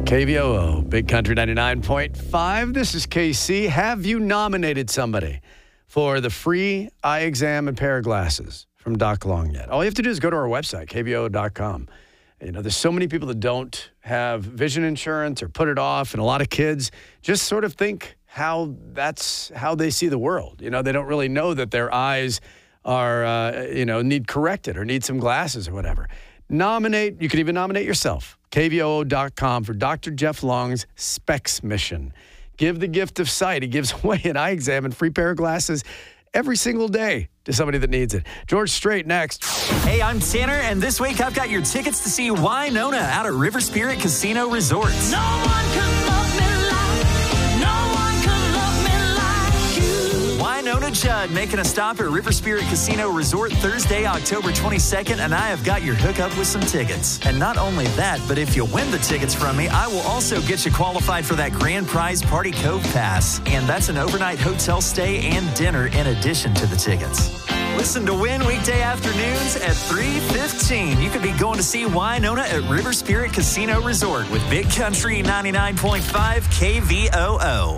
KVOO, Big Country 99.5. This is KC. Have you nominated somebody for the free eye exam and pair of glasses from Doc Long yet? All you have to do is go to our website, kvoo.com. You know, there's so many people that don't have vision insurance or put it off, and a lot of kids just sort of think that's how they see the world. You know, they don't really know that their eyes are, need corrected or need some glasses or whatever. You can even nominate yourself. KVOO.com for Dr. Jeff Long's Specs Mission. Give the gift of sight. He gives away an eye exam and free pair of glasses every single day to somebody that needs it. George Strait next. Hey, I'm Tanner, and this week I've got your tickets to see Wynonna out at River Spirit Casino Resort. No one could love me like, no one could love me like you. Wynonna Judd making a stop at River Spirit Casino Resort Thursday, October 22nd, and I have got your hookup with some tickets. And not only that, but if you win the tickets from me, I will also get you qualified for that grand prize Party Cove Pass. And that's an overnight hotel stay and dinner in addition to the tickets. Listen to Win weekday afternoons at 3:15. You could be going to see Wynonna at River Spirit Casino Resort with Big Country 99.5 KVOO.